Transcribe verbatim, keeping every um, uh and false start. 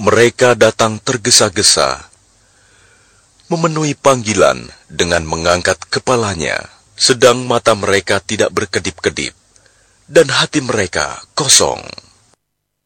Mereka datang tergesa-gesa, memenuhi panggilan dengan mengangkat kepalanya, sedang mata mereka tidak berkedip-kedip, dan hati mereka kosong.